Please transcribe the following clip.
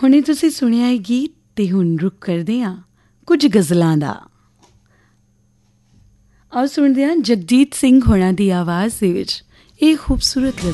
ਹੁਣੇ ਤੁਸੀਂ ਸੁਣਿਆ ਇਹ ਗੀਤ ਤੇ ਹੁਣ ਰੁਕ ਕਰਦੇ ਹਾਂ ਕੁਝ ਗਜ਼ਲਾਂ ਦਾ। ਆਓ ਸੁਣਦੇ ਹਾਂ ਜਗਜੀਤ ਸਿੰਘ ਹੋਣਾ ਦੀ ਆਵਾਜ਼ ਦੇ ਵਿੱਚ ਇਹ ਖੂਬਸੂਰਤ